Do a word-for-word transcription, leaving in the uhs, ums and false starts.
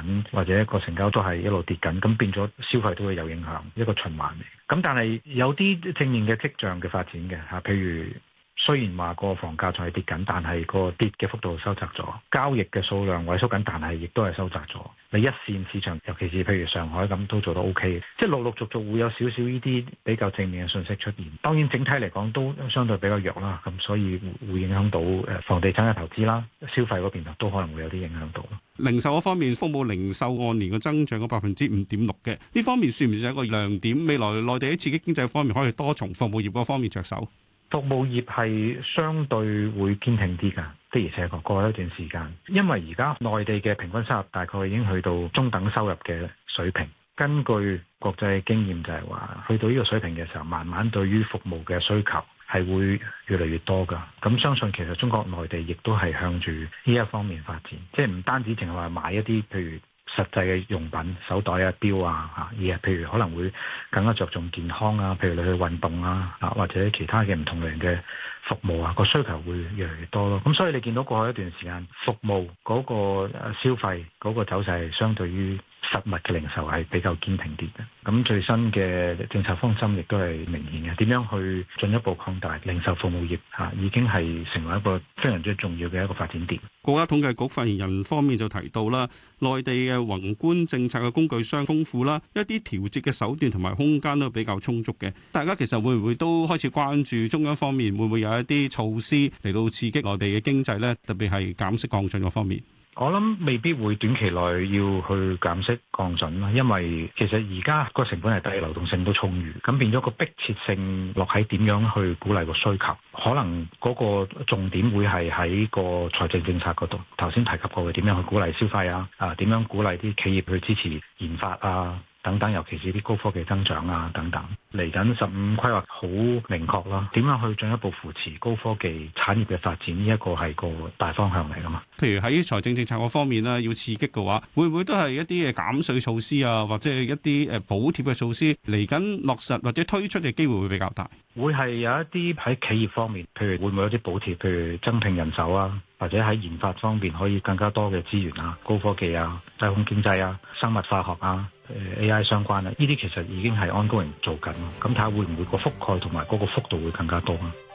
緊，或者個成交都係一路跌緊，咁變咗消費都會有影響，一個循環嚟。咁但係有啲正面嘅跡象嘅發展嘅嚇，譬如。雖然話個房價仲係跌緊，但係個跌嘅幅度收窄咗，交易嘅數量萎縮緊，但係亦都係收窄咗。你一線市場，尤其是譬如上海咁，都做得 O K，即係陸陸續續會有少少呢啲比較正面嘅信息出現。當然整體嚟講都相對比較弱啦，咁所以會影響到誒房地產嘅投資啦、消費嗰邊都可能會有啲影響到。 零售嗰方面，服務零售按年嘅增長嘅百分之五點六嘅，呢方面算唔算係一個亮點？未來內地喺刺激經濟方面可以多從服務業嗰方面着手。 服務業係相對會堅挺啲㗎，的而且確過咗一段時間，因為而家內地嘅平均收入大概已經去到中等收入嘅水平。根據國際經驗就係話，去到呢個水平嘅時候，慢慢對於服務嘅需求係會越嚟越多㗎。咁相信其實中國內地亦都係向住呢一方面發展，即係唔單止淨係話買一啲譬如實際嘅用品、手袋啊、錶啊嚇，而係譬如可能會更加着重健康啊，譬如你去運動啊，啊或者其他嘅唔同類型嘅服務啊，個需求會越嚟越多咯。咁所以你見到過去一段時間，服務嗰個消費嗰個走勢係相對於實物嘅零售係比較堅挺啲嘅。咁最新嘅政策方針亦都係明顯嘅，點樣去進一步擴大零售服務業嚇，已經係成為一個非常之重要嘅一個發展點。 國家統計局發言人方面就提到啦，內地嘅宏觀政策嘅工具箱豐富啦，一啲調節嘅手段同埋空間都比較充足嘅。大家其實會唔會都開始關注中央方面會唔會有一啲措施嚟到刺激內地嘅經濟呢？特別係減息降準嗰方面。 我諗未必會短期內要去減息降準啦，因為其實而家個成本係低，流動性都充裕，咁變咗個迫切性落喺點樣去鼓勵個需求，可能嗰個重點會係喺個財政政策嗰度。頭先提及過嘅點樣去鼓勵消費啊，啊點樣鼓勵啲企業去支持研發啊。等等，尤其是啲高科技增長啊，等等，嚟緊十五規劃好明確啦。點樣去進一步扶持高科技產業嘅發展？呢一個係個大方向嚟噶嘛。 譬如喺財政政策嗰方面咧，要刺激嘅話，會唔會都係一啲嘅減稅措施啊，或者係一啲誒補貼嘅措施嚟緊落實或者推出嘅機會會比較大？ 會係有一啲喺企業方面，譬如會唔會有啲補貼，譬如增聘人手啊，或者喺研發方面可以更加多嘅資源啊，高科技啊，低空經濟啊，生物化學啊。誒 A I 相關啊，呢啲其實已經係 ongoing 做緊，咁睇下會唔會個覆蓋同埋嗰個幅度會更加多啊？